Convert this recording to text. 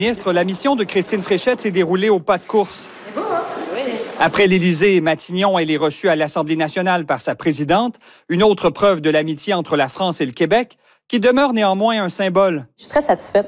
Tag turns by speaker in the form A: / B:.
A: Ministre, la mission de Christine Fréchette s'est déroulée au pas de course. Après l'Élysée, Matignon, elle est reçue à l'Assemblée nationale par sa présidente, une autre preuve de l'amitié entre la France et le Québec, qui demeure néanmoins un symbole.
B: Je suis très satisfaite